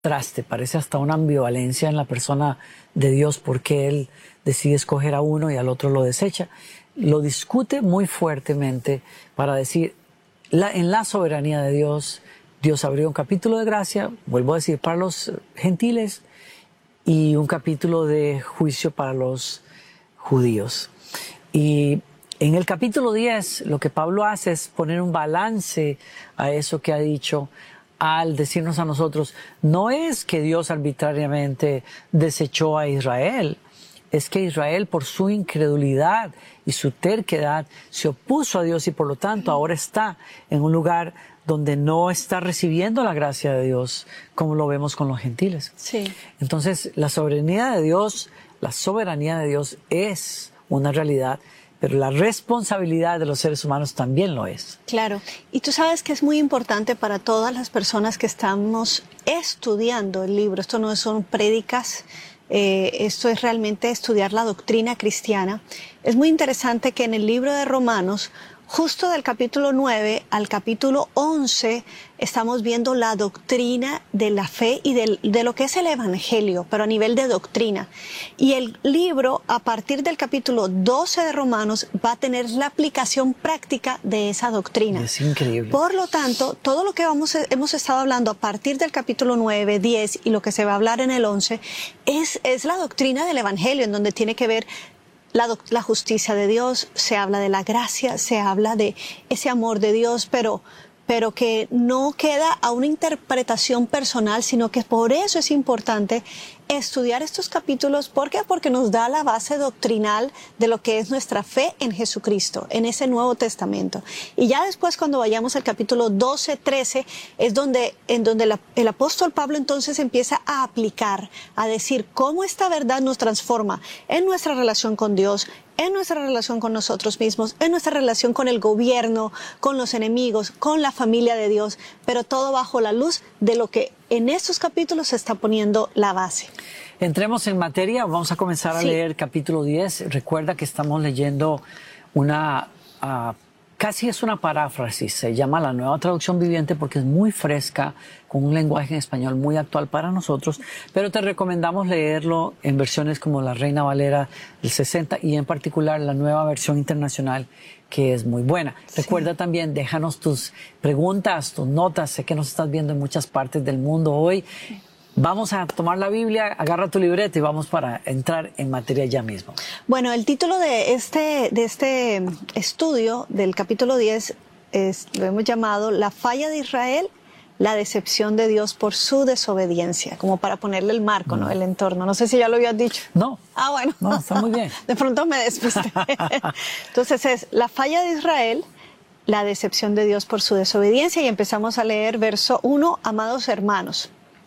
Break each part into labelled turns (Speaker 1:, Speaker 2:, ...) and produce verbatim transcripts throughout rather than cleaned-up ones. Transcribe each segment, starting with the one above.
Speaker 1: traste, parece hasta una ambivalencia en la persona de Dios porque Él decide escoger a uno y al otro lo desecha. Lo discute muy fuertemente para decir, la, en la soberanía de Dios, Dios abrió un capítulo de gracia, vuelvo a decir, para los gentiles y un capítulo de juicio para los judíos. Y en el capítulo diez lo que Pablo hace es poner un balance a eso que ha dicho al decirnos a nosotros, no es que Dios arbitrariamente desechó a Israel, es que Israel por su incredulidad y su terquedad se opuso a Dios y por lo tanto ahora está en un lugar donde no está recibiendo la gracia de Dios como lo vemos con los gentiles.
Speaker 2: Sí.
Speaker 1: Entonces la soberanía de Dios, la soberanía de Dios es una realidad, pero la responsabilidad de los seres humanos también lo es.
Speaker 2: Claro. Y tú sabes que es muy importante para todas las personas que estamos estudiando el libro. Esto no son prédicas, eh, esto es realmente estudiar la doctrina cristiana. Es muy interesante que en el libro de Romanos, justo del capítulo nueve al capítulo once, estamos viendo la doctrina de la fe y del, de lo que es el evangelio, pero a nivel de doctrina. Y el libro, a partir del capítulo doce de Romanos, va a tener la aplicación práctica de esa doctrina.
Speaker 1: Es increíble.
Speaker 2: Por lo tanto, todo lo que vamos, hemos estado hablando a partir del capítulo nueve, diez y lo que se va a hablar en el once, es, es la doctrina del evangelio, en donde tiene que ver La, la justicia de Dios, se habla de la gracia, se habla de ese amor de Dios, pero, pero que no queda a una interpretación personal, sino que por eso es importante estudiar estos capítulos. ¿Por qué? Porque nos da la base doctrinal de lo que es nuestra fe en Jesucristo, en ese Nuevo Testamento. Y ya después, cuando vayamos al capítulo doce, trece, es donde, en donde la, el apóstol Pablo entonces empieza a aplicar, a decir cómo esta verdad nos transforma en nuestra relación con Dios, en nuestra relación con nosotros mismos, en nuestra relación con el gobierno, con los enemigos, con la familia de Dios, pero todo bajo la luz de lo que en estos capítulos se está poniendo la base.
Speaker 1: Entremos en materia, vamos a comenzar a
Speaker 2: Sí.
Speaker 1: leer capítulo diez. Recuerda que estamos leyendo una, uh, casi es una paráfrasis, se llama la Nueva Traducción Viviente porque es muy fresca, con un lenguaje en español muy actual para nosotros, pero te recomendamos leerlo en versiones como la Reina Valera del sesenta y en particular la nueva versión internacional, que es muy buena. Sí. Recuerda también, déjanos tus preguntas, tus notas, sé que nos estás viendo en muchas partes del mundo hoy. Vamos a tomar la Biblia, agarra tu libreta y vamos para entrar en materia ya mismo.
Speaker 2: Bueno, el título de este, de este estudio del capítulo diez es, lo hemos llamado La falla de Israel, la decepción de Dios por su desobediencia, como para ponerle el marco, ¿no? El entorno. No sé si ya lo habías dicho.
Speaker 1: No.
Speaker 2: Ah, bueno.
Speaker 1: No, está muy bien.
Speaker 2: De pronto me despisté. Entonces es la falla de Israel, la decepción de Dios por su desobediencia, y empezamos a leer verso uno. Amados hermanos,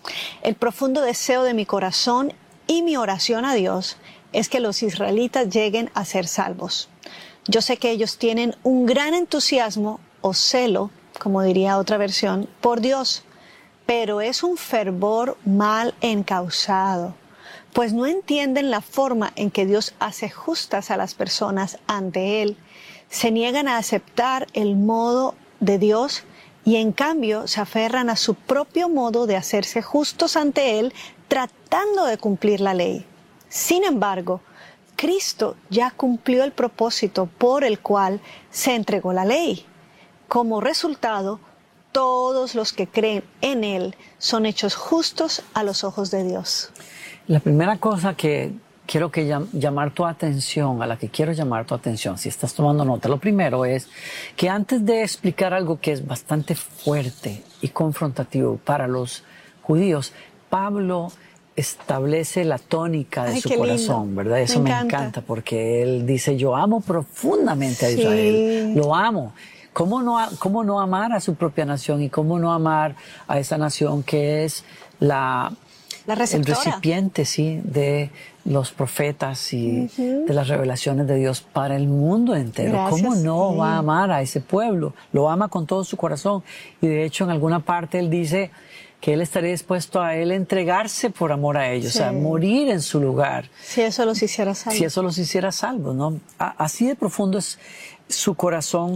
Speaker 2: el profundo deseo de mi corazón y mi oración a Dios es que los israelitas lleguen a ser salvos. Yo sé que ellos tienen un gran entusiasmo o celo, como diría otra versión, por Dios, pero es un fervor mal encausado, pues no entienden la forma en que Dios hace justas a las personas ante Él. Se niegan a aceptar el modo de Dios y en cambio se aferran a su propio modo de hacerse justos ante Él, tratando de cumplir la ley. Sin embargo, Cristo ya cumplió el propósito por el cual se entregó la ley. Como resultado, todos los que creen en Él son hechos justos a los ojos de Dios.
Speaker 1: La primera cosa que quiero que llam- llamar tu atención, a la que quiero llamar tu atención, si estás tomando nota, lo primero es que antes de explicar algo que es bastante fuerte y confrontativo para los judíos, Pablo establece la tónica de
Speaker 2: Ay,
Speaker 1: su
Speaker 2: qué
Speaker 1: corazón,
Speaker 2: lindo.
Speaker 1: ¿verdad? Eso
Speaker 2: Me
Speaker 1: me
Speaker 2: encanta.
Speaker 1: encanta porque él dice, yo amo profundamente a
Speaker 2: Sí.
Speaker 1: Israel, lo amo. ¿Cómo no, a- ¿Cómo no amar a su propia nación y cómo no amar a esa nación que es la,
Speaker 2: La
Speaker 1: el
Speaker 2: receptora.
Speaker 1: recipiente, sí, de los profetas y
Speaker 2: Ujú.
Speaker 1: de las revelaciones de Dios para el mundo entero?
Speaker 2: Gracias,
Speaker 1: ¿Cómo no
Speaker 2: sí.
Speaker 1: va a amar a ese pueblo? Lo ama con todo su corazón. Y de hecho en alguna parte él dice que él estaría dispuesto a él entregarse por amor a ellos,
Speaker 2: Sí.
Speaker 1: o sea, morir en su lugar.
Speaker 2: Si eso los hiciera salvos.
Speaker 1: Si eso los hiciera salvos, ¿no? A- Así de profundo es su corazón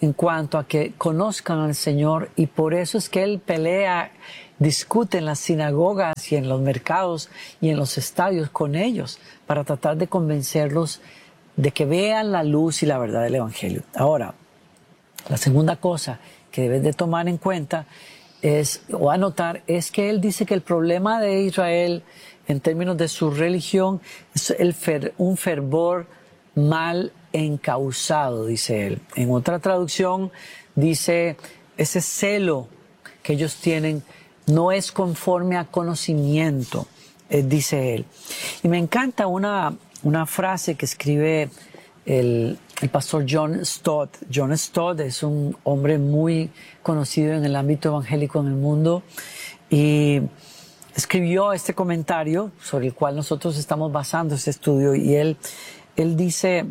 Speaker 1: en cuanto a que conozcan al Señor, y por eso es que Él pelea, discute en las sinagogas y en los mercados y en los estadios con ellos para tratar de convencerlos de que vean la luz y la verdad del Evangelio. Ahora, la segunda cosa que debes de tomar en cuenta es, o anotar, es que Él dice que el problema de Israel en términos de su religión es el fer, un fervor mal encausado, dice Él. En otra traducción dice, ese celo que ellos tienen no es conforme a conocimiento, eh, dice Él. Y me encanta una, una frase que escribe el, el pastor John Stott. John Stott es un hombre muy conocido en el ámbito evangélico en el mundo, y escribió este comentario sobre el cual nosotros estamos basando este estudio, y él, él dice,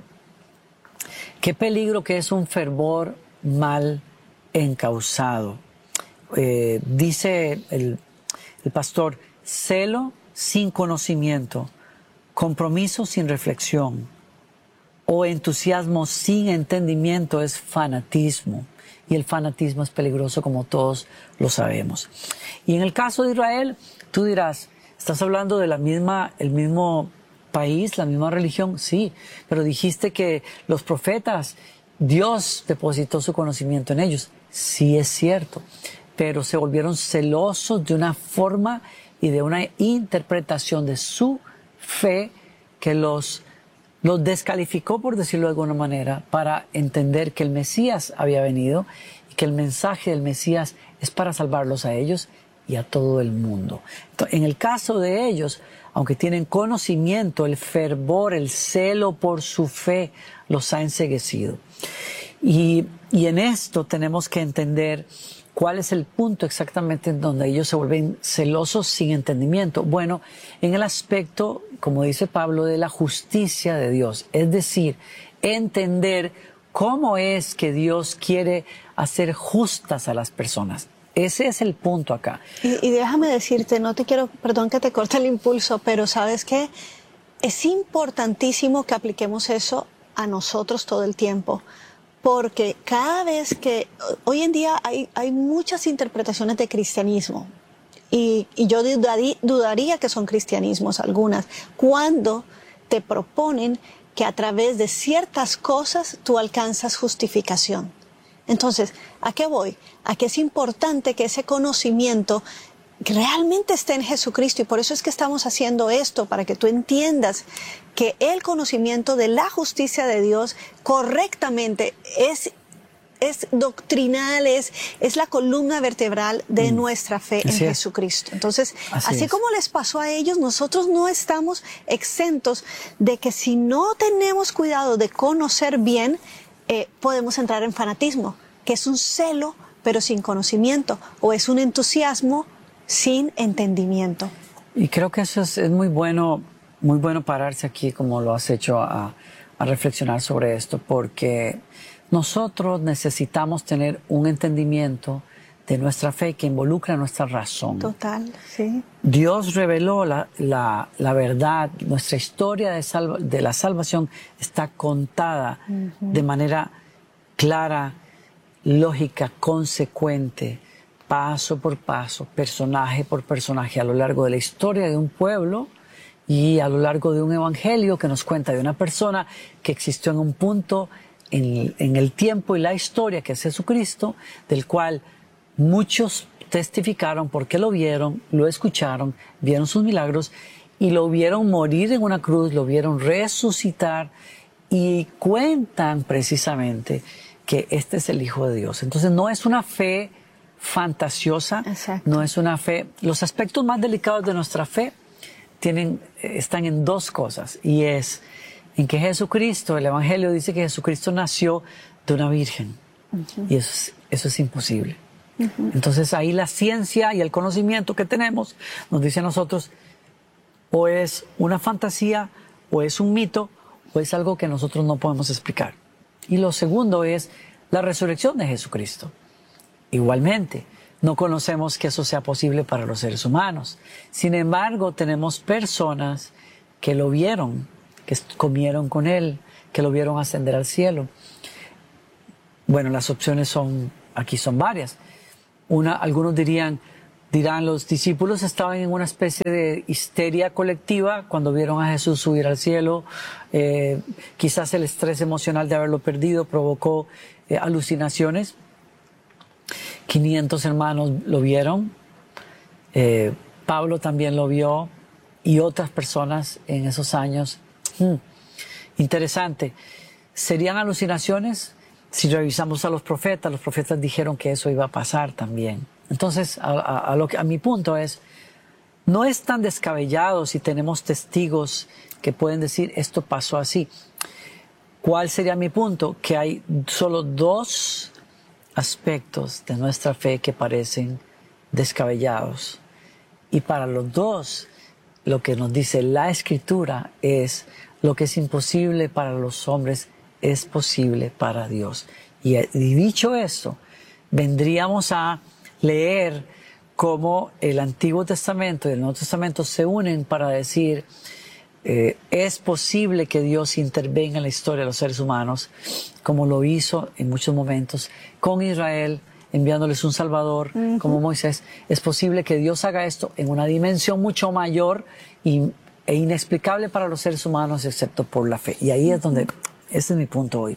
Speaker 1: qué peligro que es un fervor mal encausado. Eh, dice el, el pastor, celo sin conocimiento, compromiso sin reflexión, o entusiasmo sin entendimiento es fanatismo. Y el fanatismo es peligroso, como todos lo sabemos. Y en el caso de Israel, tú dirás, ¿estás hablando de la misma, el mismo país, la misma religión? Sí, pero dijiste que los profetas, Dios depositó su conocimiento en ellos. Sí, es cierto, pero se volvieron celosos de una forma y de una interpretación de su fe que los, los descalificó, por decirlo de alguna manera, para entender que el Mesías había venido y que el mensaje del Mesías es para salvarlos a ellos y a todo el mundo. Entonces, en el caso de ellos, aunque tienen conocimiento, el fervor, el celo por su fe los ha enceguecido. Y, y en esto tenemos que entender cuál es el punto exactamente en donde ellos se vuelven celosos sin entendimiento. Bueno, en el aspecto, como dice Pablo, de la justicia de Dios. Es decir, entender cómo es que Dios quiere hacer justas a las personas. Ese es el punto acá.
Speaker 2: Y, y déjame decirte, no te quiero, perdón que te corte el impulso, pero ¿sabes qué? Es importantísimo que apliquemos eso a nosotros todo el tiempo. Porque cada vez que, hoy en día hay, hay muchas interpretaciones de cristianismo, y, y yo dudaría, dudaría que son cristianismos algunas, cuando te proponen que a través de ciertas cosas tú alcanzas justificación. Entonces, ¿a qué voy? A que es importante que ese conocimiento realmente esté en Jesucristo, y por eso es que estamos haciendo esto, para que tú entiendas que el conocimiento de la justicia de Dios correctamente es, es doctrinal, es, es la columna vertebral de mm. nuestra fe en
Speaker 1: así
Speaker 2: Jesucristo. Entonces,
Speaker 1: así,
Speaker 2: así como les pasó a ellos, nosotros no estamos exentos de que si no tenemos cuidado de conocer bien, eh, podemos entrar en fanatismo, que es un celo pero sin conocimiento, o es un entusiasmo sin entendimiento.
Speaker 1: Y creo que eso es, es muy bueno, muy bueno pararse aquí, como lo has hecho, a, a reflexionar sobre esto, porque nosotros necesitamos tener un entendimiento de nuestra fe que involucra nuestra razón.
Speaker 2: Total, sí.
Speaker 1: Dios reveló la, la, la verdad, nuestra historia de, salva, de la salvación está contada uh-huh. de manera clara, lógica, consecuente, paso por paso, personaje por personaje, a lo largo de la historia de un pueblo y a lo largo de un evangelio que nos cuenta de una persona que existió en un punto en, en el tiempo y la historia, que es Jesucristo, del cual muchos testificaron porque lo vieron, lo escucharon, vieron sus milagros y lo vieron morir en una cruz, lo vieron resucitar, y cuentan precisamente que este es el Hijo de Dios. Entonces no es una fe fantasiosa, exacto. No es una fe. Los aspectos más delicados de nuestra fe tienen, están en dos cosas, y es en que Jesucristo, el Evangelio dice que Jesucristo nació de una virgen, uh-huh. y eso es, eso es imposible. Uh-huh. Entonces ahí la ciencia y el conocimiento que tenemos nos dice a nosotros, o es una fantasía, o es un mito, o es algo que nosotros no podemos explicar. Y lo segundo es la resurrección de Jesucristo. Igualmente, no conocemos que eso sea posible para los seres humanos. Sin embargo, tenemos personas que lo vieron, que comieron con Él, que lo vieron ascender al cielo. Bueno, las opciones son, aquí son varias. Una, algunos dirían, dirán, los discípulos estaban en una especie de histeria colectiva cuando vieron a Jesús subir al cielo. Eh, quizás el estrés emocional de haberlo perdido provocó eh, alucinaciones. quinientos hermanos lo vieron. Eh, Pablo también lo vio y otras personas en esos años. Hmm. Interesante. ¿Serían alucinaciones? Si revisamos a los profetas, los profetas dijeron que eso iba a pasar también. Entonces, a, a, a, lo que, a mi punto es, no es tan descabellado si tenemos testigos que pueden decir esto pasó así. ¿Cuál sería mi punto? Que hay solo dos aspectos de nuestra fe que parecen descabellados. Y para los dos, lo que nos dice la Escritura es lo que es imposible para los hombres es posible para Dios. Y, y dicho esto, vendríamos a leer cómo el Antiguo Testamento y el Nuevo Testamento se unen para decir eh, es posible que Dios intervenga en la historia de los seres humanos, como lo hizo en muchos momentos con Israel, enviándoles un Salvador, uh-huh. como Moisés. Es posible que Dios haga esto en una dimensión mucho mayor y, e inexplicable para los seres humanos, excepto por la fe. Y ahí es donde, ese es mi punto hoy.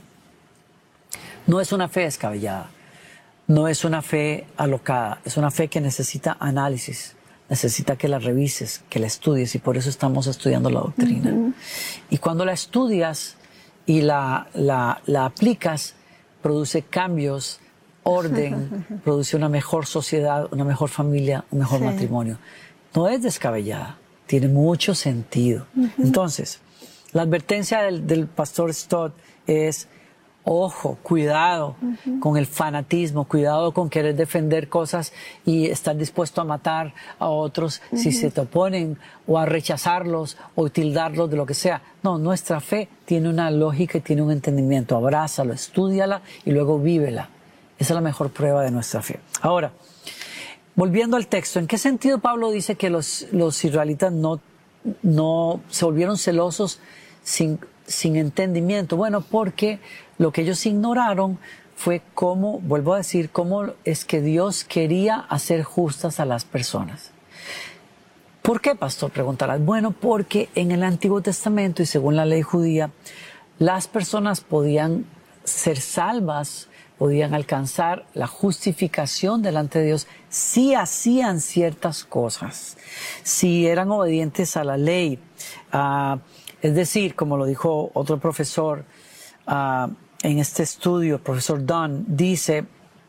Speaker 1: No es una fe descabellada, no es una fe alocada, es una fe que necesita análisis, necesita que la revises, que la estudies, y por eso estamos estudiando la doctrina. Uh-huh. Y cuando la estudias y la, la, la aplicas, produce cambios, orden, produce una mejor sociedad, una mejor familia, un mejor sí. matrimonio. No es descabellada, tiene mucho sentido. Uh-huh. Entonces, la advertencia del, del pastor Stott es, ojo, cuidado uh-huh. con el fanatismo, cuidado con querer defender cosas y estar dispuesto a matar a otros uh-huh. si se te oponen, o a rechazarlos o tildarlos de lo que sea. No, nuestra fe tiene una lógica y tiene un entendimiento. Abrázalo, estúdiala y luego vívela. Esa es la mejor prueba de nuestra fe. Ahora, volviendo al texto, ¿en qué sentido Pablo dice que los, los israelitas no, no se volvieron celosos sin, sin entendimiento? Bueno, porque lo que ellos ignoraron fue cómo, vuelvo a decir, cómo es que Dios quería hacer justas a las personas. ¿Por qué, pastor? Preguntarás. Bueno, porque en el Antiguo Testamento y según la ley judía, las personas podían ser salvas, podían alcanzar la justificación delante de Dios si hacían ciertas cosas, si eran obedientes a la ley. Uh, es decir, como lo dijo otro profesor uh, en este estudio, el profesor Dunn, dice,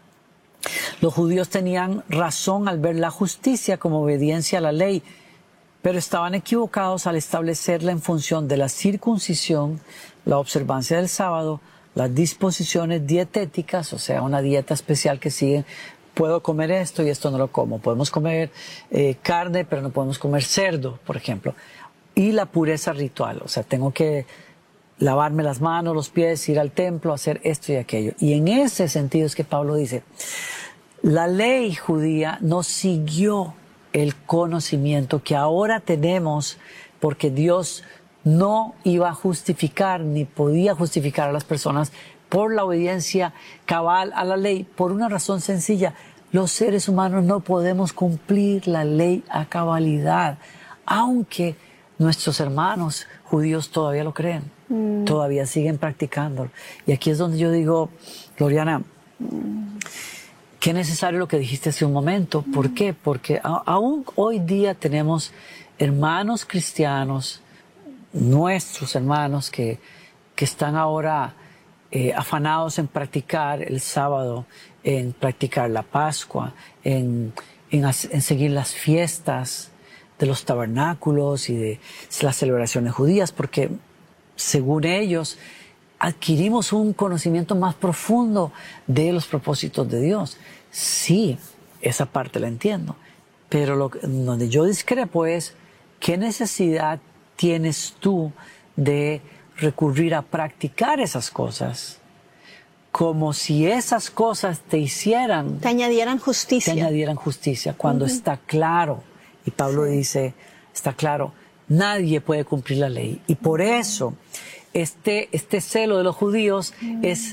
Speaker 1: los judíos tenían razón al ver la justicia como obediencia a la ley, pero estaban equivocados al establecerla en función de la circuncisión, la observancia del sábado, las disposiciones dietéticas, o sea, una dieta especial que siguen, puedo comer esto y esto no lo como. Podemos comer eh, carne, pero no podemos comer cerdo, por ejemplo. Y la pureza ritual, o sea, tengo que lavarme las manos, los pies, ir al templo, hacer esto y aquello. Y en ese sentido es que Pablo dice, la ley judía no siguió el conocimiento que ahora tenemos porque Dios no iba a justificar ni podía justificar a las personas por la obediencia cabal a la ley, por una razón sencilla. Los seres humanos no podemos cumplir la ley a cabalidad, aunque nuestros hermanos judíos todavía lo creen, mm. todavía siguen practicándolo. Y aquí es donde yo digo, Gloriana, mm. qué necesario lo que dijiste hace un momento. ¿Por mm. qué? Porque a, aún hoy día tenemos hermanos cristianos, nuestros hermanos que, que están ahora eh, afanados en practicar el sábado, en practicar la Pascua, en, en, en seguir las fiestas de los tabernáculos y de las celebraciones judías, porque según ellos adquirimos un conocimiento más profundo de los propósitos de Dios. Sí, esa parte la entiendo, pero lo, donde yo discrepo es qué necesidad tienes tú de recurrir a practicar esas cosas como si esas cosas te hicieran...
Speaker 2: Te añadieran justicia.
Speaker 1: Te añadieran justicia, cuando uh-huh. está claro, y Pablo sí. dice, está claro, nadie puede cumplir la ley. Y por eso este, este celo de los judíos uh-huh. es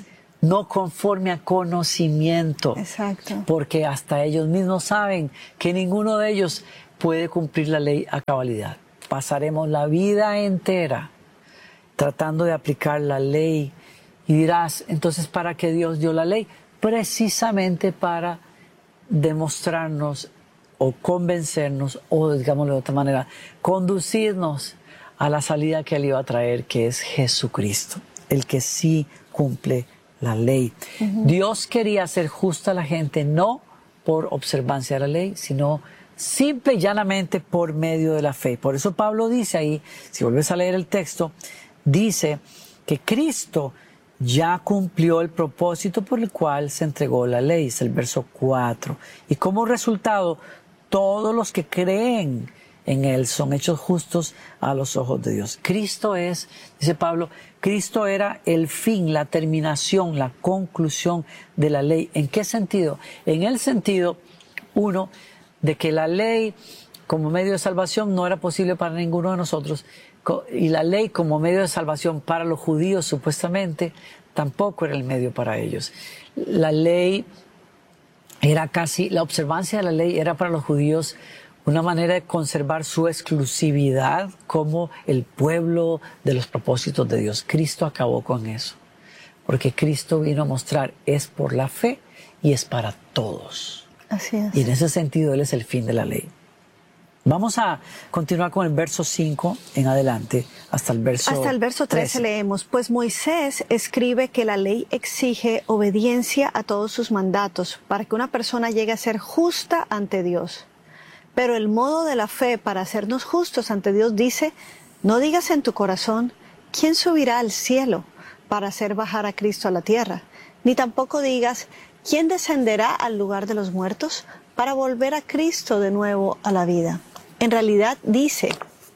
Speaker 1: no conforme a conocimiento.
Speaker 2: Exacto.
Speaker 1: Porque hasta ellos mismos saben que ninguno de ellos puede cumplir la ley a cabalidad. Pasaremos la vida entera tratando de aplicar la ley y dirás, entonces, ¿para qué Dios dio la ley? Precisamente para demostrarnos o convencernos, o digámoslo de otra manera, conducirnos a la salida que Él iba a traer, que es Jesucristo, el que sí cumple la ley. Uh-huh. Dios quería hacer justa a la gente, no por observancia de la ley, sino simple y llanamente por medio de la fe. Por eso Pablo dice ahí, si vuelves a leer el texto, dice que Cristo ya cumplió el propósito por el cual se entregó la ley, es el verso cuatro. Y como resultado, todos los que creen en Él son hechos justos a los ojos de Dios. Cristo es, dice Pablo, Cristo era el fin, la terminación, la conclusión de la ley. ¿En qué sentido? En el sentido, uno, de que la ley como medio de salvación no era posible para ninguno de nosotros, y la ley como medio de salvación para los judíos supuestamente tampoco era el medio para ellos. La ley era casi, la observancia de la ley era para los judíos una manera de conservar su exclusividad como el pueblo de los propósitos de Dios. Cristo acabó con eso, porque Cristo vino a mostrar es por la fe y es para todos.
Speaker 2: Así es.
Speaker 1: Y en ese sentido Él es el fin de la ley. Vamos a continuar con el verso cinco en adelante, hasta el verso
Speaker 2: Hasta el verso trece leemos, pues Moisés escribe que la ley exige obediencia a todos sus mandatos para que una persona llegue a ser justa ante Dios. Pero el modo de la fe para hacernos justos ante Dios dice, no digas en tu corazón, ¿quién subirá al cielo para hacer bajar a Cristo a la tierra? Ni tampoco digas, ¿quién descenderá al lugar de los muertos para volver a Cristo de nuevo a la vida? En realidad dice,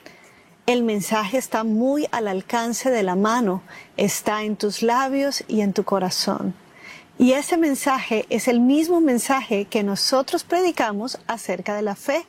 Speaker 2: el mensaje está muy al alcance de la mano, está en tus labios y en tu corazón. Y ese mensaje es el mismo mensaje que nosotros predicamos acerca de la fe.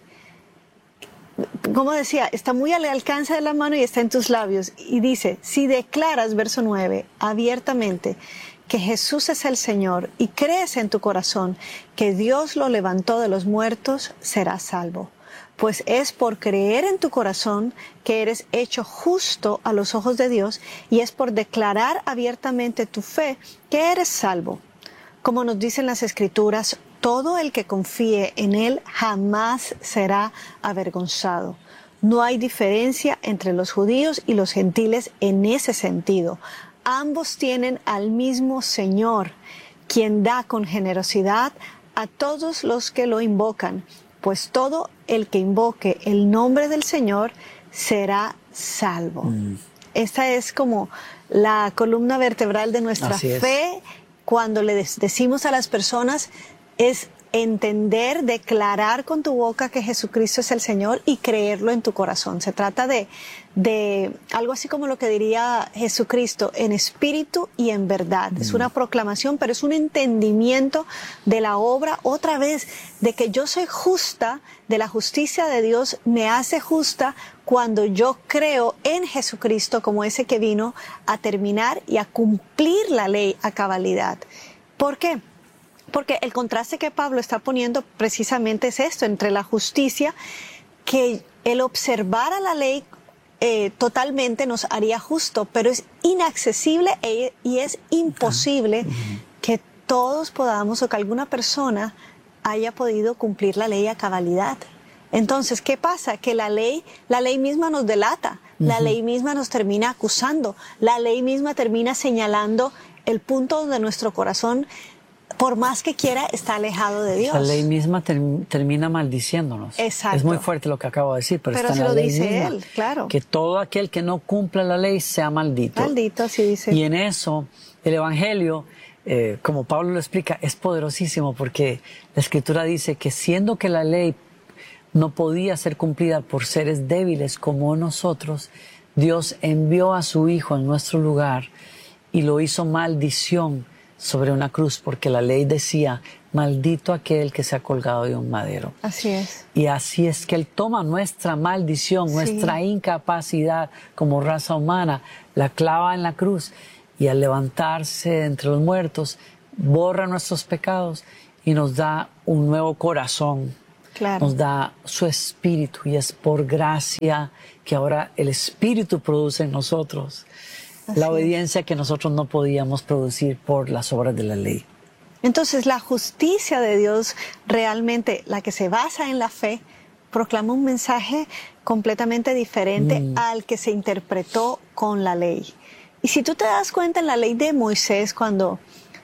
Speaker 2: Como decía, está muy al alcance de la mano y está en tus labios. Y dice, si declaras, verso nueve, abiertamente, que Jesús es el Señor y crees en tu corazón que Dios lo levantó de los muertos, serás salvo. Pues es por creer en tu corazón que eres hecho justo a los ojos de Dios y es por declarar abiertamente tu fe que eres salvo. Como nos dicen las Escrituras, todo el que confíe en Él jamás será avergonzado. No hay diferencia entre los judíos y los gentiles en ese sentido. Ambos tienen al mismo Señor, quien da con generosidad a todos los que lo invocan, pues todo el que invoque el nombre del Señor será salvo. Mm. Esta es como la columna vertebral de nuestra fe. Cuando le decimos a las personas, es entender, declarar con tu boca que Jesucristo es el Señor y creerlo en tu corazón. Se trata de, de algo así como lo que diría Jesucristo, en espíritu y en verdad. Mm. Es una proclamación, pero es un entendimiento de la obra, otra vez, de que yo soy justa, de la justicia de Dios me hace justa cuando yo creo en Jesucristo como ese que vino a terminar y a cumplir la ley a cabalidad. ¿Por qué? Porque el contraste que Pablo está poniendo precisamente es esto, entre la justicia, que el observar a la ley eh, totalmente nos haría justo, pero es inaccesible e, y es imposible uh-huh. que todos podamos o que alguna persona haya podido cumplir la ley a cabalidad. Entonces, ¿qué pasa? Que la ley, la ley misma nos delata, uh-huh. la ley misma nos termina acusando, la ley misma termina señalando el punto donde nuestro corazón, por más que quiera, está alejado de Dios.
Speaker 1: La ley misma ter termina maldiciéndonos.
Speaker 2: Exacto.
Speaker 1: Es muy fuerte lo que acabo de decir, pero,
Speaker 2: pero
Speaker 1: está en la
Speaker 2: lo
Speaker 1: ley
Speaker 2: dice
Speaker 1: misma,
Speaker 2: él, claro.
Speaker 1: Que todo aquel que no cumpla la ley sea maldito.
Speaker 2: Maldito, así dice.
Speaker 1: Y en eso, el Evangelio, eh, como Pablo lo explica, es poderosísimo porque la Escritura dice que siendo que la ley no podía ser cumplida por seres débiles como nosotros, Dios envió a su Hijo en nuestro lugar y lo hizo maldición sobre una cruz, porque la ley decía, maldito aquel que se ha colgado de un madero.
Speaker 2: Así es.
Speaker 1: Y así es que Él toma nuestra maldición, sí. nuestra incapacidad como raza humana, la clava en la cruz y al levantarse entre los muertos, borra nuestros pecados y nos da un nuevo corazón.
Speaker 2: Claro.
Speaker 1: Nos da su espíritu y es por gracia que ahora el espíritu produce en nosotros
Speaker 2: Así
Speaker 1: la obediencia es. que nosotros no podíamos producir por las obras de la ley.
Speaker 2: Entonces la justicia de Dios realmente, la que se basa en la fe, proclama un mensaje completamente diferente mm. al que se interpretó con la ley. Y si tú te das cuenta en la ley de Moisés, cuando,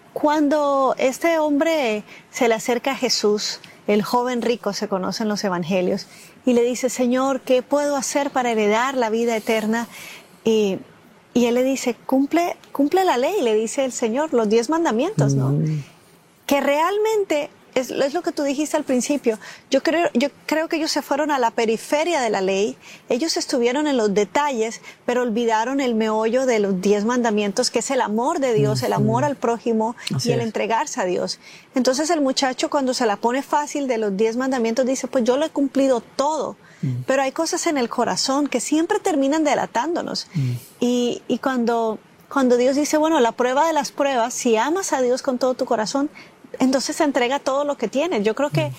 Speaker 2: cuando este hombre se le acerca a Jesús, el joven rico se conoce en los evangelios, y le dice, Señor, ¿qué puedo hacer para heredar la vida eterna? Y, y él le dice, cumple, cumple la ley, le dice el Señor, los diez mandamientos, ¿no? Mm. Que realmente es, es lo que tú dijiste al principio. Yo creo, yo creo que ellos se fueron a la periferia de la ley, ellos estuvieron en los detalles, pero olvidaron el meollo de los diez mandamientos, que es el amor de Dios, mm-hmm. el amor al prójimo Así y el es. entregarse a Dios. Entonces el muchacho, cuando se la pone fácil de los diez mandamientos, dice, pues yo lo he cumplido todo. Mm. Pero hay cosas en el corazón que siempre terminan delatándonos. Mm. Y, y cuando, cuando Dios dice, bueno, la prueba de las pruebas, si amas a Dios con todo tu corazón, entonces se entrega todo lo que tienes. Yo creo que mm.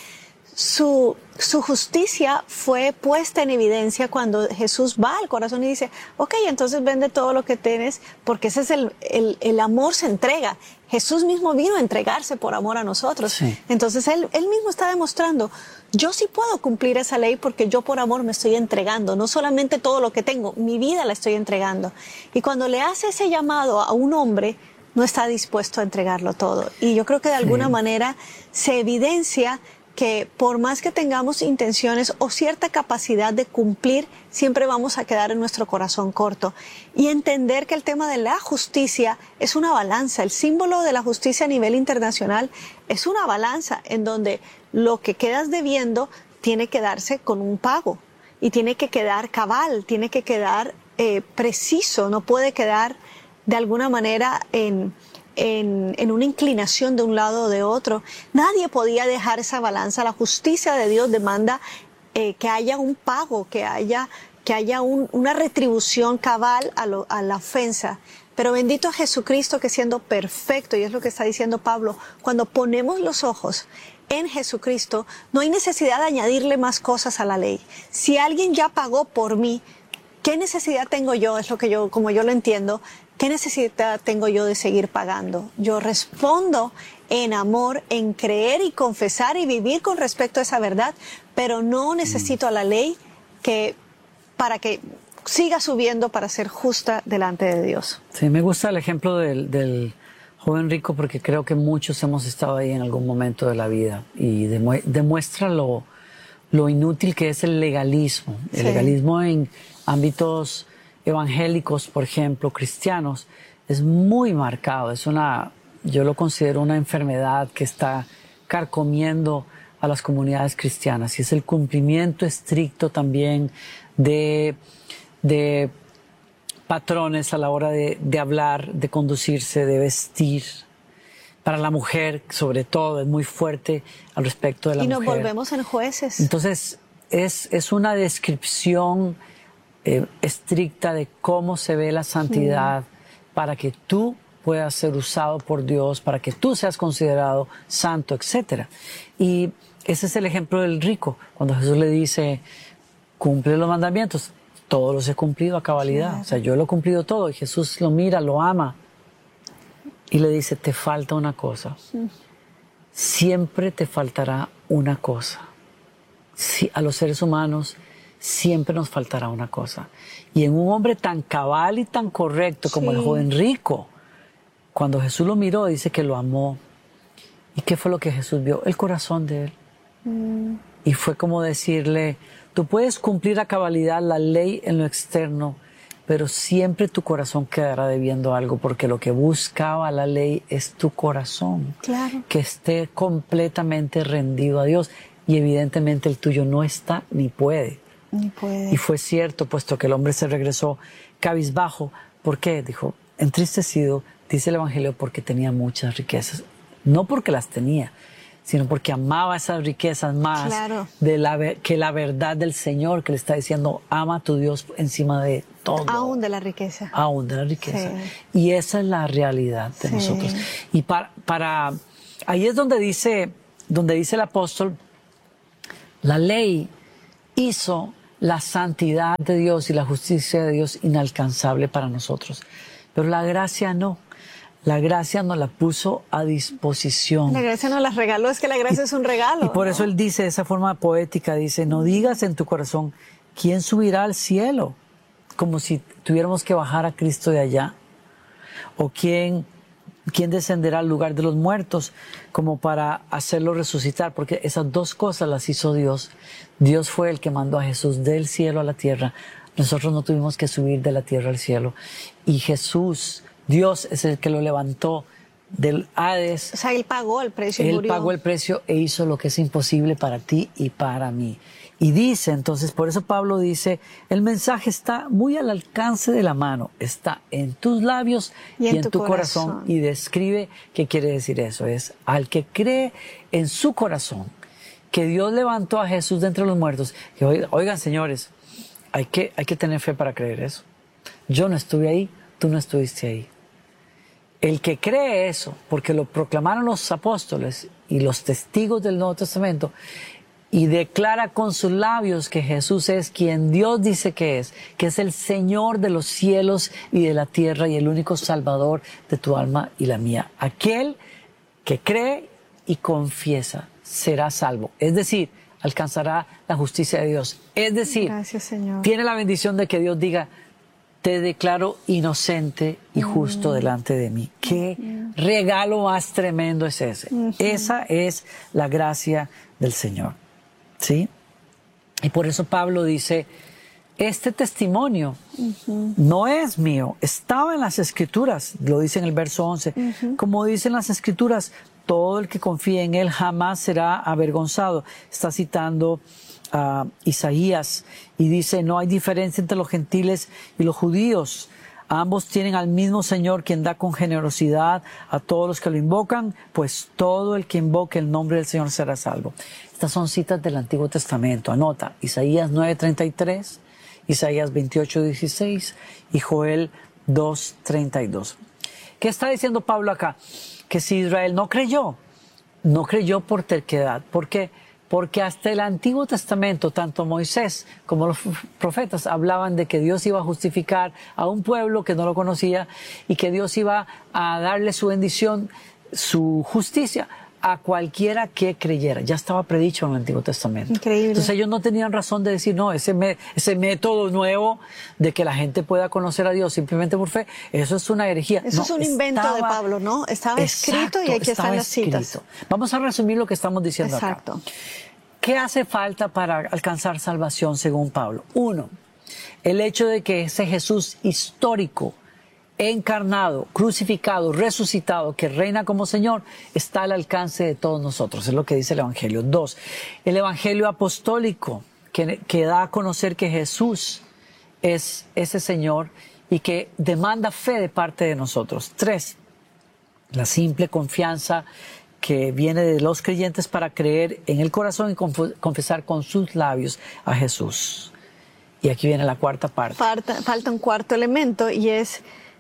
Speaker 2: su, su justicia fue puesta en evidencia cuando Jesús va al corazón y dice, ok, entonces vende todo lo que tienes, porque ese es el, el, el amor se entrega. Jesús mismo vino a entregarse por amor a nosotros. Sí. Entonces él, él mismo está demostrando, yo sí puedo cumplir esa ley porque yo por amor me estoy entregando, no solamente todo lo que tengo, mi vida la estoy entregando. Y cuando le hace ese llamado a un hombre, no está dispuesto a entregarlo todo. Y yo creo que de alguna sí. manera se evidencia que por más que tengamos intenciones o cierta capacidad de cumplir, siempre vamos a quedar en nuestro corazón corto. Y entender que el tema de la justicia es una balanza. El símbolo de la justicia a nivel internacional es una balanza en donde lo que quedas debiendo tiene que darse con un pago. Y tiene que quedar cabal, tiene que quedar eh, preciso, no puede quedar de alguna manera en, en, en una inclinación de un lado o de otro. Nadie podía dejar esa balanza. La justicia de Dios demanda eh, que haya un pago, que haya, que haya un, una retribución cabal a, lo, a la ofensa. Pero bendito Jesucristo, que siendo perfecto, y es lo que está diciendo Pablo, cuando ponemos los ojos en Jesucristo, no hay necesidad de añadirle más cosas a la ley. Si alguien ya pagó por mí, ¿qué necesidad tengo yo? Es lo que yo, como yo lo entiendo, ¿qué necesidad tengo yo de seguir pagando? Yo respondo en amor, en creer y confesar y vivir con respecto a esa verdad, pero no necesito a la ley que, para que siga subiendo para ser justa delante de Dios.
Speaker 1: Sí, me gusta el ejemplo del, del joven rico porque creo que muchos hemos estado ahí en algún momento de la vida y demu- demuestra lo, lo inútil que es el legalismo. El sí. legalismo en ámbitos evangélicos, por ejemplo, cristianos, es muy marcado. Es una, yo lo considero una enfermedad que está carcomiendo a las comunidades cristianas y es el cumplimiento estricto también de, de patrones a la hora de, de hablar, de conducirse, de vestir. Para la mujer, sobre todo, es muy fuerte al respecto de la
Speaker 2: mujer. Y nos
Speaker 1: mujer.
Speaker 2: volvemos en jueces.
Speaker 1: Entonces, es, es una descripción Eh, estricta de cómo se ve la santidad sí. para que tú puedas ser usado por Dios, para que tú seas considerado santo, etcétera. Y ese es el ejemplo del rico, cuando Jesús le dice, cumple los mandamientos, todos los he cumplido a cabalidad, claro. o sea, yo lo he cumplido todo, y Jesús lo mira, lo ama, y le dice, te falta una cosa, sí. siempre te faltará una cosa. Sí, a los seres humanos siempre nos faltará una cosa. Y en un hombre tan cabal y tan correcto como sí. el joven rico, cuando Jesús lo miró, dice que lo amó. ¿Y qué fue lo que Jesús vio? El corazón de él. Mm. Y fue como decirle, tú puedes cumplir a cabalidad la ley en lo externo, pero siempre tu corazón quedará debiendo algo, porque lo que buscaba la ley es tu corazón.
Speaker 2: Claro.
Speaker 1: Que esté completamente rendido a Dios. Y evidentemente el tuyo no está ni puede.
Speaker 2: Ni puede.
Speaker 1: Y fue cierto, puesto que el hombre se regresó cabizbajo. ¿Por qué? Dijo, entristecido, dice el Evangelio, porque tenía muchas riquezas. No porque las tenía, sino porque amaba esas riquezas más
Speaker 2: Claro.
Speaker 1: de la, que la verdad del Señor, que le está diciendo, ama a tu Dios encima de todo.
Speaker 2: Aún de la riqueza.
Speaker 1: Aún de la riqueza.
Speaker 2: Sí.
Speaker 1: Y esa es la realidad de
Speaker 2: Sí.
Speaker 1: nosotros. Y para, para, ahí es donde dice, donde dice el apóstol, la ley hizo la santidad de Dios y la justicia de Dios inalcanzable para nosotros. Pero la gracia no. La gracia nos la puso a disposición.
Speaker 2: La gracia nos la regaló, es que la gracia
Speaker 1: Y-
Speaker 2: es un regalo.
Speaker 1: Y por
Speaker 2: ¿no?
Speaker 1: eso él dice de esa forma poética, dice, no digas en tu corazón, ¿quién subirá al cielo? Como si tuviéramos que bajar a Cristo de allá. O quién, quién descenderá al lugar de los muertos, como para hacerlo resucitar. Porque esas dos cosas las hizo Dios. Dios fue el que mandó a Jesús del cielo a la tierra. Nosotros no tuvimos que subir de la tierra al cielo. Y Jesús, Dios es el que lo levantó del Hades.
Speaker 2: O sea, él pagó el precio y
Speaker 1: Él
Speaker 2: murió.
Speaker 1: pagó el precio e hizo lo que es imposible para ti y para mí. Y dice, entonces, por eso Pablo dice, el mensaje está muy al alcance de la mano, está en tus labios y, en, tu corazón.
Speaker 2: corazón.
Speaker 1: Y describe qué quiere decir eso. Es al que cree en su corazón que Dios levantó a Jesús de entre los muertos. Que, oigan, oigan, señores, hay que, hay que tener fe para creer eso. Yo no estuve ahí, tú no estuviste ahí. El que cree eso, porque lo proclamaron los apóstoles y los testigos del Nuevo Testamento, y declara con sus labios que Jesús es quien Dios dice que es, que es el Señor de los cielos y de la tierra y el único Salvador de tu alma y la mía. Aquel que cree y confiesa será salvo. Es decir, alcanzará la justicia de Dios. Es decir,
Speaker 2: Gracias, Señor.
Speaker 1: tiene la bendición de que Dios diga, te declaro inocente y justo
Speaker 2: Mm.
Speaker 1: delante de mí. Qué regalo más tremendo es ese.
Speaker 2: Mm-hmm.
Speaker 1: Esa es la gracia del Señor. ¿Sí? Y por eso Pablo dice, este testimonio
Speaker 2: Mm-hmm.
Speaker 1: no es mío, estaba en las Escrituras, lo dice en el verso once.
Speaker 2: Mm-hmm.
Speaker 1: Como dicen las Escrituras, todo el que confíe en él jamás será avergonzado. Está citando a Isaías y dice, no hay diferencia entre los gentiles y los judíos. Ambos tienen al mismo Señor, quien da con generosidad a todos los que lo invocan, pues todo el que invoque el nombre del Señor será salvo. Estas son citas del Antiguo Testamento. Anota, Isaías nueve treinta y tres, Isaías veintiocho dieciséis y Joel dos treinta y dos. ¿Qué está diciendo Pablo acá? Que si Israel no creyó, no creyó por terquedad. ¿Por qué? Porque hasta el Antiguo Testamento, tanto Moisés como los profetas hablaban de que Dios iba a justificar a un pueblo que no lo conocía y que Dios iba a darle su bendición, su justicia a cualquiera que creyera. Ya estaba predicho en el Antiguo Testamento.
Speaker 2: Increíble.
Speaker 1: Entonces ellos no tenían razón de decir, no, ese, me, ese método nuevo de que la gente pueda conocer a Dios simplemente por fe, eso es una herejía.
Speaker 2: Eso
Speaker 1: No,
Speaker 2: es un invento de
Speaker 1: estaba-
Speaker 2: Pablo, ¿no? Estaba escrito
Speaker 1: Exacto,
Speaker 2: y aquí
Speaker 1: estaba
Speaker 2: están las citas.
Speaker 1: escrito. Vamos a resumir lo que estamos diciendo acá.
Speaker 2: Exacto.
Speaker 1: ¿Qué hace falta para alcanzar salvación según Pablo? Uno, el hecho de que ese Jesús histórico, encarnado, crucificado, resucitado, que reina como Señor, está al alcance de todos nosotros. Es lo que dice el Evangelio. Dos, el Evangelio apostólico, que, que da a conocer que Jesús es ese Señor y que demanda fe de parte de nosotros. Tres, la simple confianza que viene de los creyentes para creer en el corazón y conf- confesar con sus labios a Jesús. Y aquí viene la cuarta parte.
Speaker 2: Falta, falta un cuarto elemento y es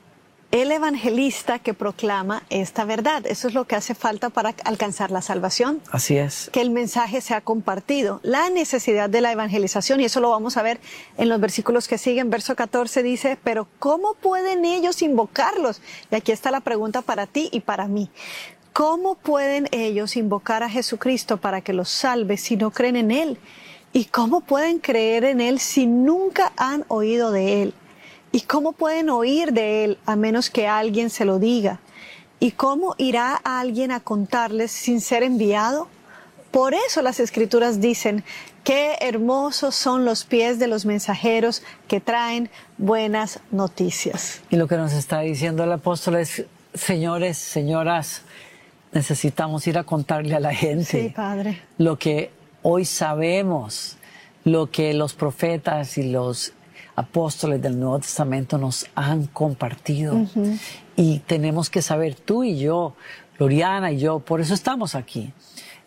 Speaker 2: el evangelista que proclama esta verdad. Eso es lo que hace falta para alcanzar la salvación.
Speaker 1: Así es.
Speaker 2: Que el mensaje sea compartido. La necesidad de la evangelización, y eso lo vamos a ver en los versículos que siguen. Verso catorce dice, pero ¿cómo pueden ellos invocarlos? Y aquí está la pregunta para ti y para mí. ¿Cómo pueden ellos invocar a Jesucristo para que los salve si no creen en Él? ¿Y cómo pueden creer en Él si nunca han oído de Él? ¿Y cómo pueden oír de Él a menos que alguien se lo diga? ¿Y cómo irá alguien a contarles sin ser enviado? Por eso las Escrituras dicen, qué hermosos son los pies de los mensajeros que traen buenas noticias.
Speaker 1: Y lo que nos está diciendo el apóstol es, señores, señoras, necesitamos ir a contarle a la gente
Speaker 2: Sí, Padre.
Speaker 1: lo que hoy sabemos, lo que los profetas y los apóstoles del Nuevo Testamento nos han compartido. Uh-huh. Y tenemos que saber, tú y yo, Gloriana y yo, por eso estamos aquí.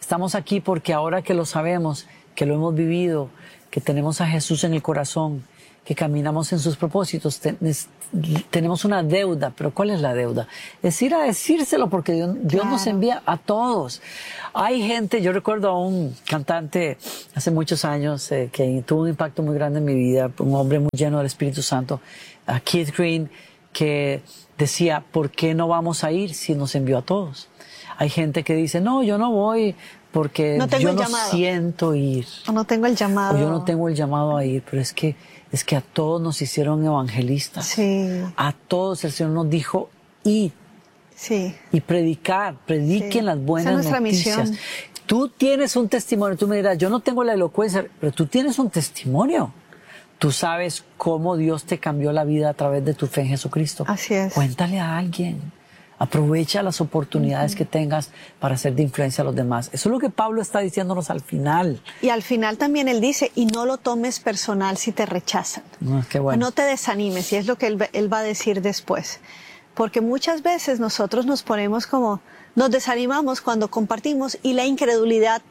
Speaker 1: estamos aquí porque ahora que lo sabemos, que lo hemos vivido, que tenemos a Jesús en el corazón, que caminamos en sus propósitos, ten, es, tenemos una deuda. ¿Pero cuál es la deuda? Es ir a decírselo, porque Dios, Dios
Speaker 2: claro.
Speaker 1: nos envía a todos. Hay gente, yo recuerdo a un cantante hace muchos años eh, que tuvo un impacto muy grande en mi vida, un hombre muy lleno del Espíritu Santo, a Keith Green, que decía, ¿por qué no vamos a ir si nos envió a todos? Hay gente que dice, no, yo no voy porque
Speaker 2: no
Speaker 1: yo no
Speaker 2: llamado.
Speaker 1: siento ir.
Speaker 2: O no tengo el llamado.
Speaker 1: O yo no tengo el llamado a ir, pero es que, es que a todos nos hicieron evangelistas.
Speaker 2: Sí.
Speaker 1: A todos el Señor nos dijo, id.
Speaker 2: Sí.
Speaker 1: Y predicar, prediquen sí. las buenas
Speaker 2: Esa es nuestra
Speaker 1: noticias.
Speaker 2: misión.
Speaker 1: Tú tienes un testimonio, tú me dirás, yo no tengo la elocuencia, pero tú tienes un testimonio. Tú sabes cómo Dios te cambió la vida a través de tu fe en Jesucristo.
Speaker 2: Así es.
Speaker 1: Cuéntale a alguien. Aprovecha las oportunidades uh-huh. que tengas para ser de influencia a los demás. Eso es lo que Pablo está diciéndonos al final.
Speaker 2: Y al final también él dice, y no lo tomes personal si te rechazan.
Speaker 1: Uh, qué bueno.
Speaker 2: No te desanimes, y es lo que él, él va a decir después. Porque muchas veces nosotros nos ponemos como, nos desanimamos cuando compartimos y la incredulidad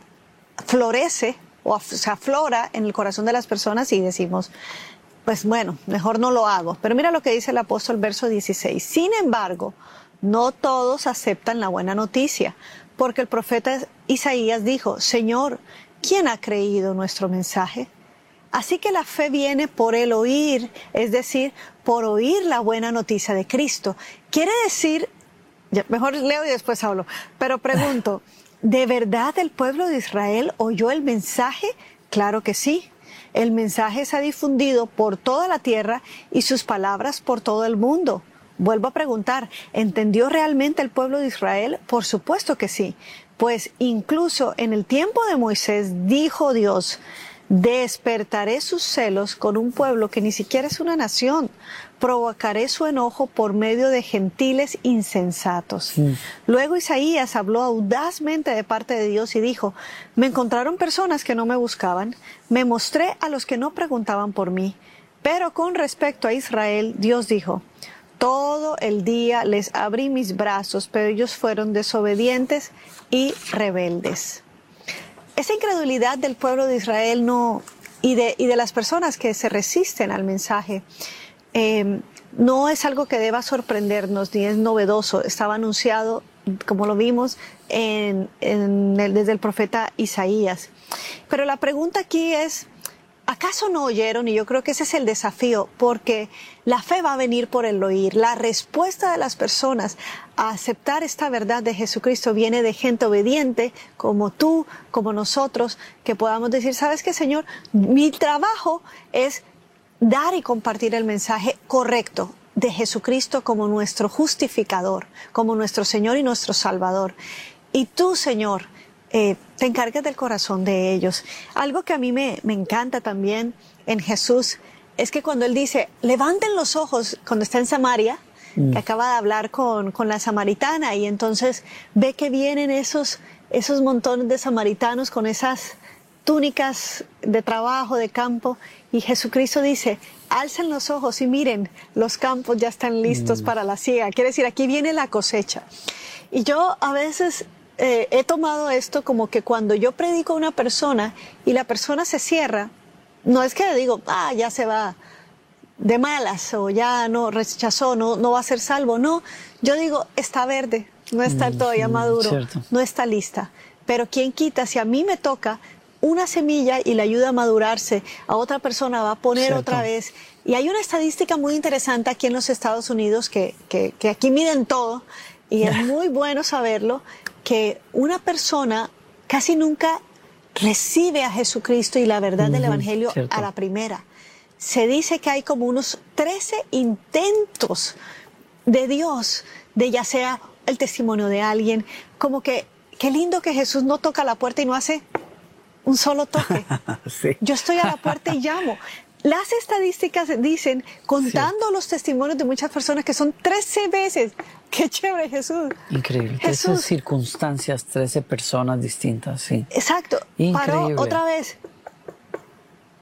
Speaker 2: florece o se aflora en el corazón de las personas y decimos, pues bueno, mejor no lo hago. Pero mira lo que dice el apóstol, verso dieciséis. Sin embargo, no todos aceptan la buena noticia, porque el profeta Isaías dijo, Señor, ¿quién ha creído nuestro mensaje? Así que la fe viene por el oír, es decir, por oír la buena noticia de Cristo. Quiere decir, mejor leo y después hablo, pero pregunto, ¿de verdad el pueblo de Israel oyó el mensaje? Claro que sí. El mensaje se ha difundido por toda la tierra y sus palabras por todo el mundo. Vuelvo a preguntar, ¿entendió realmente el pueblo de Israel? Por supuesto que sí, pues incluso en el tiempo de Moisés dijo Dios, despertaré sus celos con un pueblo que ni siquiera es una nación, provocaré su enojo por medio de gentiles insensatos. Sí. Luego Isaías habló audazmente de parte de Dios y dijo, me encontraron personas que no me buscaban, me mostré a los que no preguntaban por mí, pero con respecto a Israel, Dios dijo, todo el día les abrí mis brazos, pero ellos fueron desobedientes y rebeldes. Esa incredulidad del pueblo de Israel no, y, de, y de las personas que se resisten al mensaje eh, no es algo que deba sorprendernos ni es novedoso. Estaba anunciado, como lo vimos, en, en el, desde el profeta Isaías. Pero la pregunta aquí es, ¿acaso no oyeron? Y yo creo que ese es el desafío, porque la fe va a venir por el oír. La respuesta de las personas a aceptar esta verdad de Jesucristo viene de gente obediente, como tú, como nosotros, que podamos decir, ¿sabes qué, Señor? Mi trabajo es dar y compartir el mensaje correcto de Jesucristo como nuestro justificador, como nuestro Señor y nuestro Salvador. Y tú, Señor, Eh, te encargas del corazón de ellos. Algo que a mí me, me encanta también en Jesús es que cuando Él dice, levanten los ojos, cuando está en Samaria, mm. que acaba de hablar con, con la samaritana, y entonces ve que vienen esos, esos montones de samaritanos con esas túnicas de trabajo, de campo, y Jesucristo dice, alcen los ojos y miren, los campos ya están listos mm. para la siega. Quiere decir, aquí viene la cosecha. Y yo a veces Eh, he tomado esto como que cuando yo predico a una persona y la persona se cierra, no es que le digo, ah, ya se va de malas o ya no rechazó, no, no va a ser salvo. No, yo digo, está verde, no está todavía maduro,
Speaker 1: cierto.
Speaker 2: No está lista. Pero quién quita, si a mí me toca una semilla y le ayuda a madurarse, a otra persona va a poner cierto. Otra vez. Y hay una estadística muy interesante aquí en los Estados Unidos que, que, que aquí miden todo y es muy bueno saberlo, que una persona casi nunca recibe a Jesucristo y la verdad uh-huh, del Evangelio cierto. A la primera. Se dice que hay como unos trece intentos de Dios, de ya sea el testimonio de alguien, como que, qué lindo que Jesús no toca la puerta y no hace un solo toque. Sí. Yo estoy a la puerta y llamo. Las estadísticas dicen, contando sí. los testimonios de muchas personas, que son trece veces. ¡Qué chévere, Jesús!
Speaker 1: Increíble. Jesús. trece circunstancias, trece personas distintas, sí.
Speaker 2: Exacto.
Speaker 1: Increíble.
Speaker 2: Paró otra vez.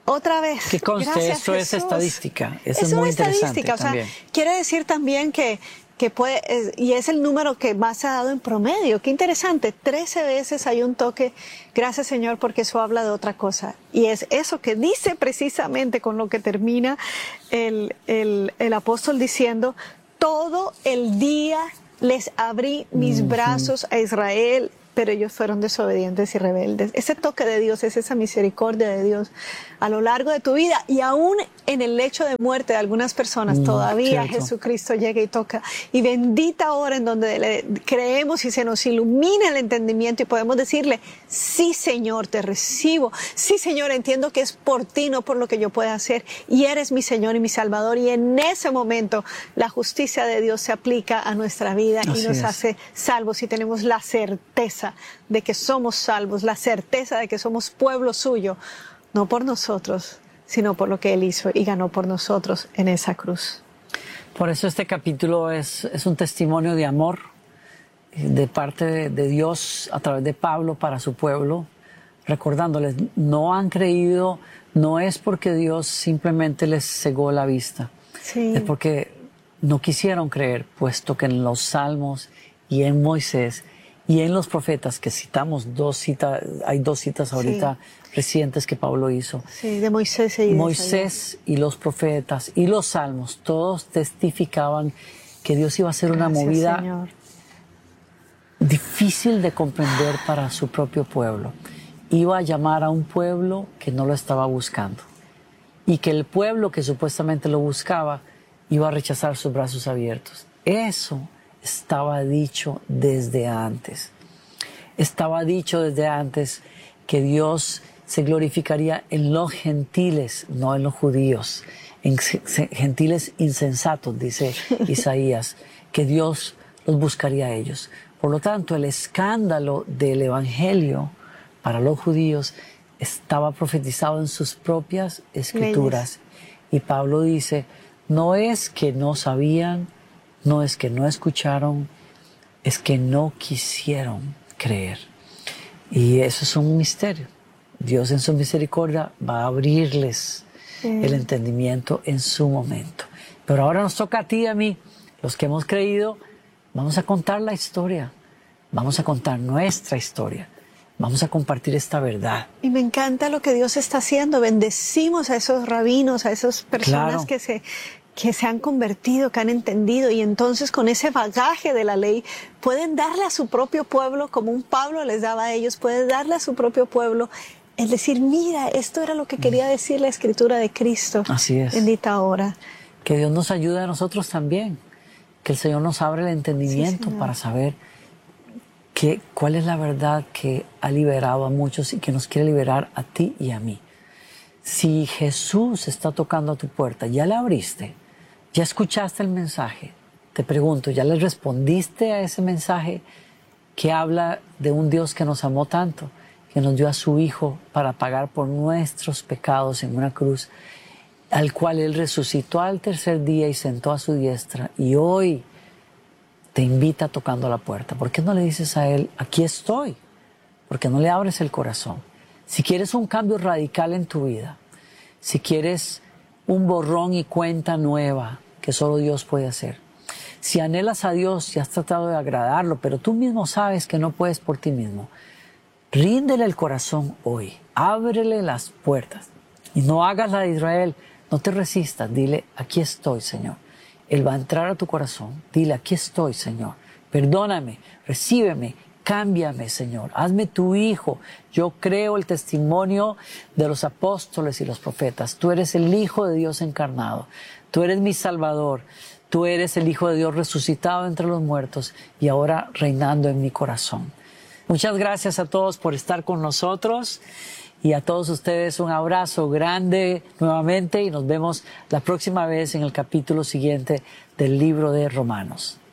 Speaker 2: otra vez.
Speaker 1: Que conste,
Speaker 2: gracias,
Speaker 1: esto
Speaker 2: Jesús.
Speaker 1: es estadística. Eso
Speaker 2: es
Speaker 1: es muy
Speaker 2: una
Speaker 1: interesante
Speaker 2: estadística. O sea,
Speaker 1: también.
Speaker 2: quiere decir también que, que puede, es- y es el número que más se ha dado en promedio. Qué interesante. trece veces hay un toque. Gracias, Señor, porque eso habla de otra cosa. Y es eso que dice precisamente con lo que termina el, el, el apóstol diciendo, todo el día les abrí mis
Speaker 1: Ujú.
Speaker 2: brazos a Israel, pero ellos fueron desobedientes y rebeldes. Ese toque de Dios es esa misericordia de Dios a lo largo de tu vida, y aún en el lecho de muerte de algunas personas,
Speaker 1: Mm,
Speaker 2: todavía
Speaker 1: cierto.
Speaker 2: Jesucristo llega y toca. Y bendita hora en donde le creemos y se nos ilumina el entendimiento y podemos decirle, sí, Señor, te recibo. Sí, Señor, entiendo que es por ti, no por lo que yo pueda hacer. Y eres mi Señor y mi Salvador. Y en ese momento la justicia de Dios se aplica a nuestra vida y
Speaker 1: Así
Speaker 2: nos
Speaker 1: es.
Speaker 2: hace salvos, y tenemos la certeza de que somos salvos, la certeza de que somos pueblo suyo, no por nosotros, sino por lo que Él hizo y ganó por nosotros en esa cruz.
Speaker 1: Por eso este capítulo es, es un testimonio de amor eh, de parte de, de Dios a través de Pablo para su pueblo, recordándoles, no han creído, no es porque Dios simplemente les cegó la vista,
Speaker 2: Sí.
Speaker 1: es porque no quisieron creer, puesto que en los Salmos y en Moisés y en los profetas, que citamos dos citas, hay dos citas ahorita recientes que Pablo hizo,
Speaker 2: Sí, de Moisés y de Isaías.
Speaker 1: Moisés y los profetas y los salmos, todos testificaban que Dios iba a hacer una
Speaker 2: Gracias,
Speaker 1: movida
Speaker 2: Señor.
Speaker 1: difícil de comprender para su propio pueblo. Iba a llamar a un pueblo que no lo estaba buscando, y que el pueblo que supuestamente lo buscaba iba a rechazar sus brazos abiertos. Eso estaba dicho desde antes. Estaba dicho desde antes que Dios se glorificaría en los gentiles, no en los judíos, en gentiles insensatos, dice Isaías, que Dios los buscaría a ellos. Por lo tanto, el escándalo del evangelio para los judíos estaba profetizado en sus propias escrituras. Y Pablo dice, no es que no sabían, no es que no escucharon, es que no quisieron creer. Y eso es un misterio. Dios en su misericordia va a abrirles sí. el entendimiento en su momento. Pero ahora nos toca a ti y a mí, los que hemos creído, vamos a contar la historia, vamos a contar nuestra historia, vamos a compartir esta verdad.
Speaker 2: Y me encanta lo que Dios está haciendo. Bendecimos a esos rabinos, a esas personas
Speaker 1: Claro.
Speaker 2: que se... que se han convertido, que han entendido, y entonces con ese bagaje de la ley pueden darle a su propio pueblo, como un Pablo les daba a ellos, pueden darle a su propio pueblo, es decir, mira, esto era lo que quería decir la Escritura de Cristo.
Speaker 1: Así es.
Speaker 2: Bendita hora.
Speaker 1: Que Dios nos ayude a nosotros también, que el Señor nos abra el entendimiento
Speaker 2: Sí,
Speaker 1: para saber que, cuál es la verdad que ha liberado a muchos y que nos quiere liberar a ti y a mí. Si Jesús está tocando a tu puerta, ya la abriste, ya escuchaste el mensaje, te pregunto, ¿ya le respondiste a ese mensaje que habla de un Dios que nos amó tanto, que nos dio a su Hijo para pagar por nuestros pecados en una cruz, al cual Él resucitó al tercer día y sentó a su diestra, y hoy te invita tocando la puerta? ¿Por qué no le dices a Él, aquí estoy? ¿Por qué no le abres el corazón? Si quieres un cambio radical en tu vida, si quieres un borrón y cuenta nueva que solo Dios puede hacer, si anhelas a Dios y has tratado de agradarlo, pero tú mismo sabes que no puedes por ti mismo, ríndele el corazón hoy, ábrele las puertas y no hagas la de Israel, no te resistas, dile, aquí estoy, Señor. Él va a entrar a tu corazón, dile, aquí estoy, Señor, perdóname, recíbeme, cámbiame, Señor, hazme tu hijo. Yo creo el testimonio de los apóstoles y los profetas. Tú eres el Hijo de Dios encarnado. Tú eres mi Salvador. Tú eres el Hijo de Dios resucitado entre los muertos y ahora reinando en mi corazón. Muchas gracias a todos por estar con nosotros y a todos ustedes un abrazo grande nuevamente y nos vemos la próxima vez en el capítulo siguiente del libro de Romanos.